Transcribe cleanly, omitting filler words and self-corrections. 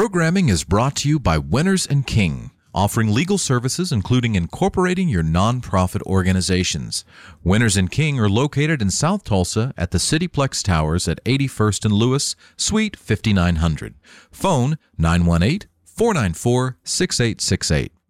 Programming is brought to you by Winners and King, offering legal services including incorporating your nonprofit organizations. Winners and King are located in South Tulsa at the Cityplex Towers at 81st and Lewis, Suite 5900. Phone 918-494-6868.